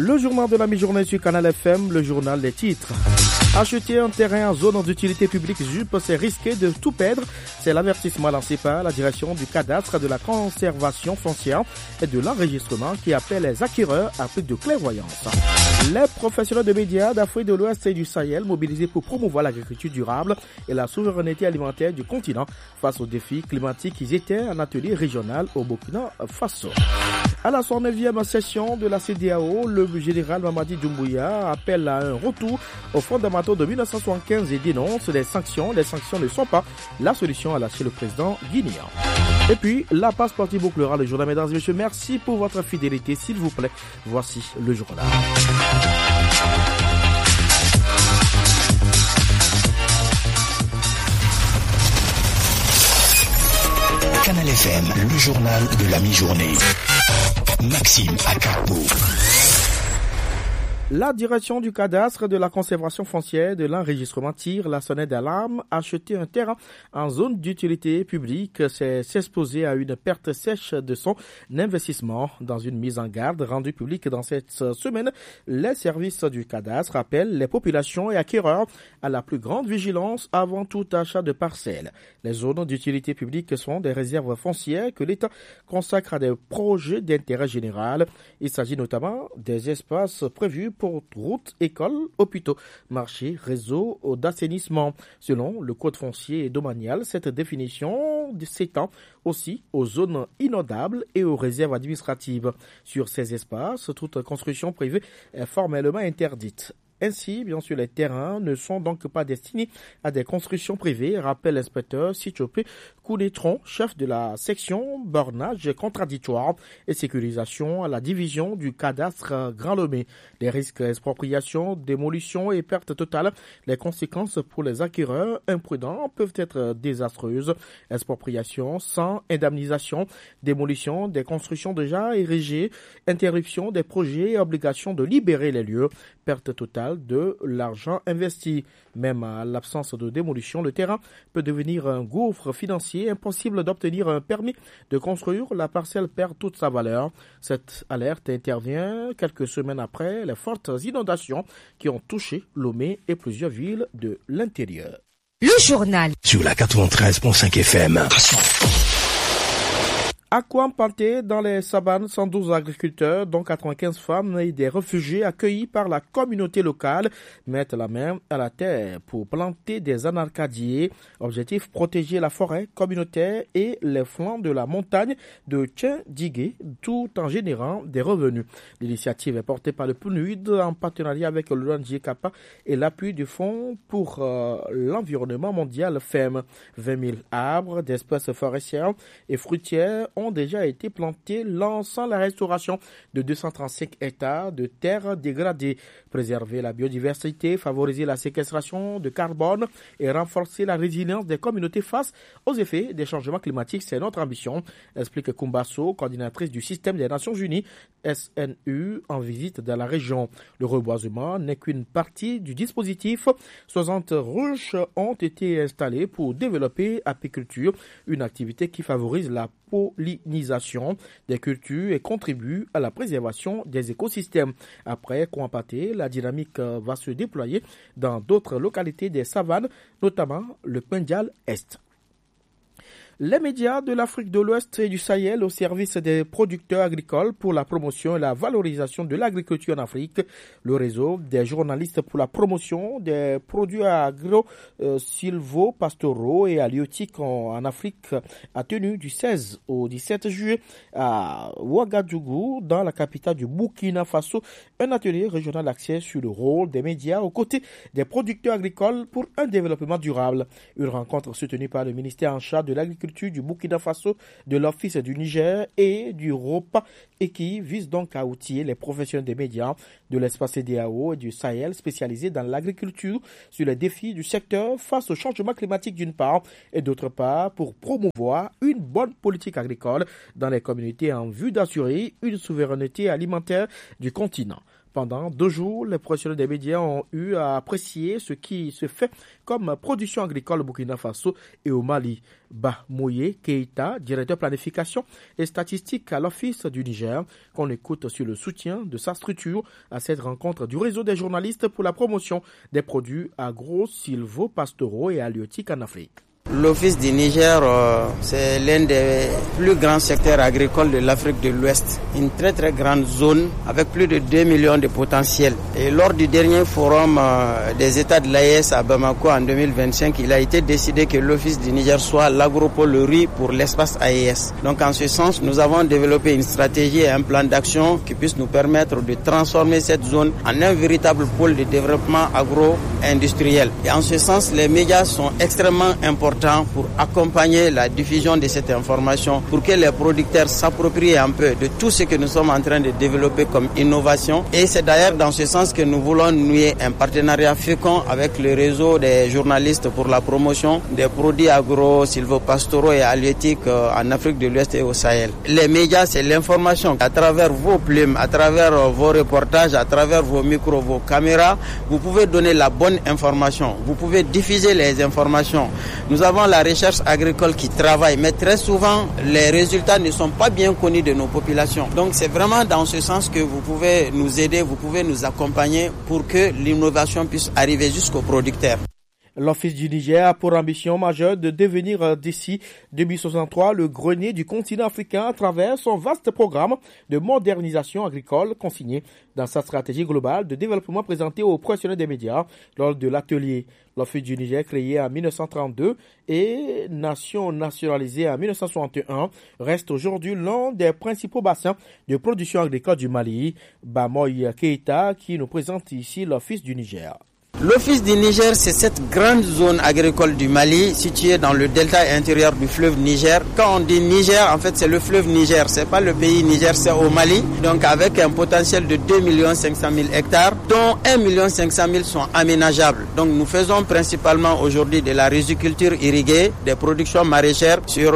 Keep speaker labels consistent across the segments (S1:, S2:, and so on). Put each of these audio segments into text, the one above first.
S1: Le journal de la mi-journée sur Canal FM, le journal des titres. Acheter un terrain en zone d'utilité publique JUP, c'est risquer de tout perdre. C'est l'avertissement lancé par la direction du cadastre, de la conservation foncière et de l'enregistrement qui appelle les acquéreurs à plus de clairvoyance. Les professionnels de médias d'Afrique de l'Ouest et du Sahel mobilisés pour promouvoir l'agriculture durable et la souveraineté alimentaire du continent face aux défis climatiques. Ils étaient en atelier régional au Burkina Faso. À la 109e session de la CEDEAO, le général Mamadi Doumbouya appelle à un retour aux fondamentaux de 1975 et dénonce les sanctions. Les sanctions ne sont pas la solution, a lâché le président guinéen. Et puis, la passe partie bouclera le journal. Mesdames et messieurs, merci pour votre fidélité. S'il vous plaît, voici le journal.
S2: Canal FM, le journal de la mi-journée. Maxime Akakbo.
S1: La direction du cadastre, de la conservation foncière, de l'enregistrement tire la sonnette d'alarme. Acheter un terrain en zone d'utilité publique, c'est s'exposer à une perte sèche de son investissement. Dans une mise en garde rendue publique dans cette semaine, les services du cadastre appellent les populations et acquéreurs à la plus grande vigilance avant tout achat de parcelles. Les zones d'utilité publique sont des réserves foncières que l'État consacre à des projets d'intérêt général. Il s'agit notamment des espaces prévus pour routes, écoles, hôpitaux, marchés, réseaux d'assainissement. Selon le code foncier et domanial, cette définition s'étend aussi aux zones inondables et aux réserves administratives. Sur ces espaces, toute construction privée est formellement interdite. Ainsi, bien sûr, les terrains ne sont donc pas destinés à des constructions privées, rappelle l'inspecteur Sichopé Kounetron, chef de la section bornage contradictoire et sécurisation à la division du cadastre Grand Lomé. Les risques expropriation, démolition et perte totale, les conséquences pour les acquéreurs imprudents peuvent être désastreuses. Expropriation sans indemnisation, démolition des constructions déjà érigées, interruption des projets et obligation de libérer les lieux, perte totale de l'argent investi. Même à l'absence de démolition, le terrain peut devenir un gouffre financier, impossible d'obtenir un permis de construire, la parcelle perd toute sa valeur. Cette alerte intervient quelques semaines après les fortes inondations qui ont touché Lomé et plusieurs villes de l'intérieur.
S3: Le journal
S2: sur la 93.5 FM.
S1: À Kouampanté, dans les savanes, 112 agriculteurs, dont 95 femmes et des réfugiés accueillis par la communauté locale, mettent la main à la terre pour planter des anacardiers. Objectif, protéger la forêt communautaire et les flancs de la montagne de Tchendigué, tout en générant des revenus. L'initiative est portée par le PNUD en partenariat avec l'ONG Kappa et l'appui du Fonds pour l'environnement mondial FEM. 20 000 arbres d'espèces forestières et fruitières ont déjà été plantés, lançant la restauration de 235 hectares de terres dégradées. Préserver la biodiversité, favoriser la séquestration de carbone et renforcer la résilience des communautés face aux effets des changements climatiques, c'est notre ambition, explique Kumbasso, coordinatrice du système des Nations Unies, SNU, en visite dans la région. Le reboisement n'est qu'une partie du dispositif. 60 ruches ont été installées pour développer apiculture, une activité qui favorise la pollinisation des cultures et contribue à la préservation des écosystèmes. Après Kouampaté, la dynamique va se déployer dans d'autres localités des savanes, notamment le Pendial Est. Les médias de l'Afrique de l'Ouest et du Sahel au service des producteurs agricoles pour la promotion et la valorisation de l'agriculture en Afrique. Le réseau des journalistes pour la promotion des produits agro-sylvo-pastoraux et halieutiques en Afrique a tenu du 16 au 17 juillet à Ouagadougou, dans la capitale du Burkina Faso, un atelier régional axé sur le rôle des médias aux côtés des producteurs agricoles pour un développement durable. Une rencontre soutenue par le ministère en charge de l'agriculture du Burkina Faso, de l'Office du Niger et du ROPA et qui vise donc à outiller les professionnels des médias de l'espace CEDEAO et du Sahel spécialisés dans l'agriculture sur les défis du secteur face au changement climatique d'une part et d'autre part pour promouvoir une bonne politique agricole dans les communautés en vue d'assurer une souveraineté alimentaire du continent. Pendant 2 jours, les professionnels des médias ont eu à apprécier ce qui se fait comme production agricole au Burkina Faso et au Mali. Moye Keita, directeur planification et statistique à l'Office du Niger, qu'on écoute sur le soutien de sa structure à cette rencontre du réseau des journalistes pour la promotion des produits agro-sylvo-pastoraux et halieutiques en Afrique.
S3: L'Office du Niger, c'est l'un des plus grands secteurs agricoles de l'Afrique de l'Ouest. Une très très grande zone avec plus de 2 millions de potentiels. Et lors du dernier forum des États de l'AES à Bamako en 2025, il a été décidé que l'Office du Niger soit l'agropôle riz pour l'espace AES. Donc en ce sens, nous avons développé une stratégie et un plan d'action qui puisse nous permettre de transformer cette zone en un véritable pôle de développement agro-industriel. Et en ce sens, les médias sont extrêmement importants pour accompagner la diffusion de cette information, pour que les producteurs s'approprient un peu de tout ce que nous sommes en train de développer comme innovation. Et c'est d'ailleurs dans ce sens que nous voulons nouer un partenariat fécond avec le réseau des journalistes pour la promotion des produits agro-sylvopastoraux et halieutiques en Afrique de l'Ouest et au Sahel. Les médias, c'est l'information. À travers vos plumes, à travers vos reportages, à travers vos micros, vos caméras, vous pouvez donner la bonne information. Vous pouvez diffuser les informations. Nous avons la recherche agricole qui travaille, mais très souvent, les résultats ne sont pas bien connus de nos populations. Donc, c'est vraiment dans ce sens que vous pouvez nous aider, vous pouvez nous accompagner pour que l'innovation puisse arriver jusqu'aux producteurs.
S1: L'Office du Niger a pour ambition majeure de devenir d'ici 2063 le grenier du continent africain à travers son vaste programme de modernisation agricole consigné dans sa stratégie globale de développement présentée aux professionnels des médias lors de l'atelier. L'Office du Niger, créé en 1932 et nationalisé en 1961, reste aujourd'hui l'un des principaux bassins de production agricole du Mali. Moye Keita qui nous présente ici l'Office du Niger.
S3: L'Office du Niger, c'est cette grande zone agricole du Mali située dans le delta intérieur du fleuve Niger. Quand on dit Niger, en fait, c'est le fleuve Niger. C'est pas le pays Niger, c'est au Mali. Donc, avec un potentiel de 2 500 000 hectares, dont 1 500 000 sont aménageables. Donc, nous faisons principalement aujourd'hui de la riziculture irriguée, des productions maraîchères sur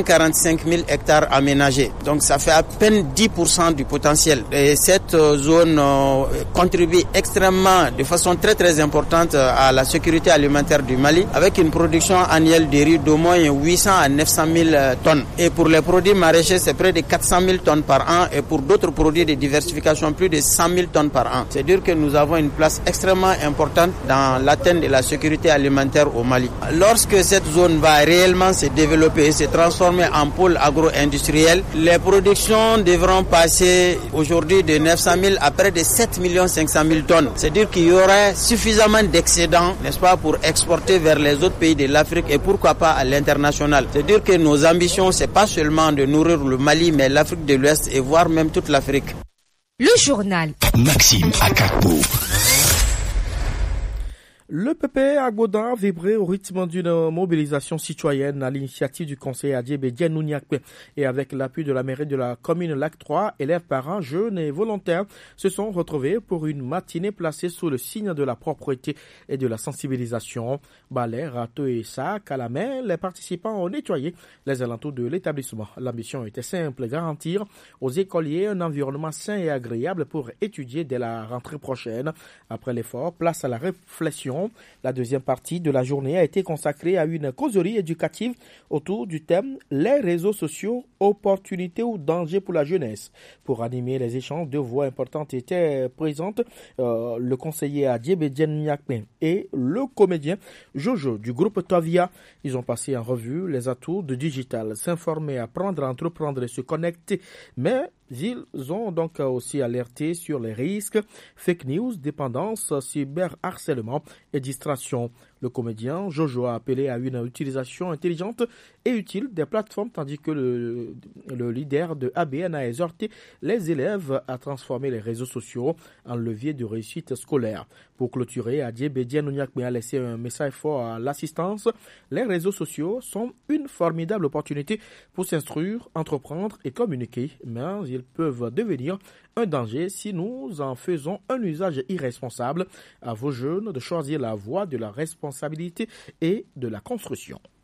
S3: 145 000 hectares aménagés. Donc, ça fait à peine 10% du potentiel. Et cette zone contribue extrêmement, de façon très très importante à la sécurité alimentaire du Mali, avec une production annuelle de riz d'au moins 800 à 900 000 tonnes. Et pour les produits maraîchers, c'est près de 400 000 tonnes par an, et pour d'autres produits de diversification, plus de 100 000 tonnes par an. C'est-à-dire que nous avons une place extrêmement importante dans l'atteinte de la sécurité alimentaire au Mali. Lorsque cette zone va réellement se développer et se transformer en pôle agro-industriel, les productions devront passer aujourd'hui de 900 000 à près de 7 500 000 tonnes. C'est-à-dire qu'il y aurait suffisamment d'excédents, n'est-ce pas, pour exporter vers les autres pays de l'Afrique et pourquoi pas à l'international. C'est-à-dire que nos ambitions, c'est pas seulement de nourrir le Mali, mais l'Afrique de l'Ouest et voire même toute l'Afrique.
S2: Le journal Maxime Akakpo.
S1: Le PP Agbodan a vibré au rythme d'une mobilisation citoyenne à l'initiative du conseiller Adjébé Dienouniakpe et avec l'appui de la mairie de la commune Lac 3, élèves, parents, jeunes et volontaires se sont retrouvés pour une matinée placée sous le signe de la propreté et de la sensibilisation. Balais, râteaux et sacs à la main, les participants ont nettoyé les alentours de l'établissement. L'ambition était simple, garantir aux écoliers un environnement sain et agréable pour étudier dès la rentrée prochaine. Après l'effort, place à la réflexion. La deuxième partie de la journée a été consacrée à une causerie éducative autour du thème « Les réseaux sociaux, opportunités ou dangers pour la jeunesse ». Pour animer les échanges, deux voix importantes étaient présentes, le conseiller Adjébé Dienouniakpe et le comédien Jojo du groupe Tovia. Ils ont passé en revue les atouts du digital, s'informer, apprendre, entreprendre et se connecter. Mais ils ont donc aussi alerté sur les risques, fake news, dépendance, cyberharcèlement et distraction. Le comédien Jojo a appelé à une utilisation intelligente et utile des plateformes, tandis que le leader de ABN a exhorté les élèves à transformer les réseaux sociaux en levier de réussite scolaire. Pour clôturer, Adjébé Dienouniakpe a laissé un message fort à l'assistance. Les réseaux sociaux sont une formidable opportunité pour s'instruire, entreprendre et communiquer, mais ils peuvent devenir un danger si nous en faisons un usage irresponsable. À vos jeunes de choisir la voie de la responsabilité et de la construction.